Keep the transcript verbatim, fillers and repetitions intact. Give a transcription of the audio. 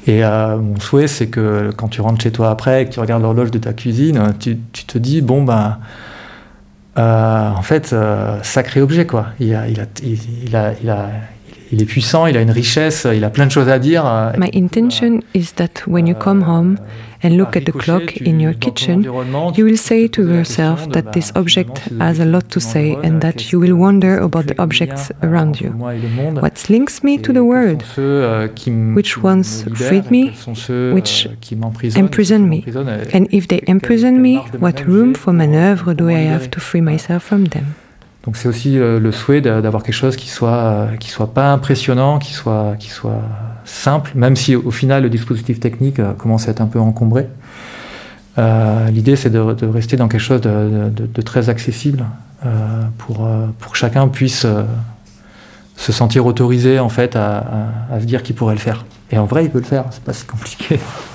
Et euh, mon souhait, c'est que quand tu rentres chez toi après et que tu regardes l'horloge de ta cuisine, tu, tu te dis, bon, ben, euh, en fait, euh, sacré objet, quoi. Il, a, il, a, il, il, a, il, a, il est puissant, il a une richesse, il a plein de choses à dire. My intention is that when you come home and look at the clock in your kitchen, you will say to yourself that this object has a lot to say and that you will wonder about the objects around you. What links me to the world? Which ones freed me? Which imprison me? And if they imprison me, what room for maneuver do I have to free myself from them? Donc c'est aussi euh, le souhait d'avoir quelque chose qui soit euh, qui soit pas impressionnant, qui soit qui soit simple, même si au final le dispositif technique euh, commence à être un peu encombré. Euh, l'idée c'est de, de rester dans quelque chose de, de, de très accessible euh, pour euh, pour que chacun puisse euh, se sentir autorisé en fait à, à, à se dire qu'il pourrait le faire. Et en vrai il peut le faire, c'est pas si compliqué.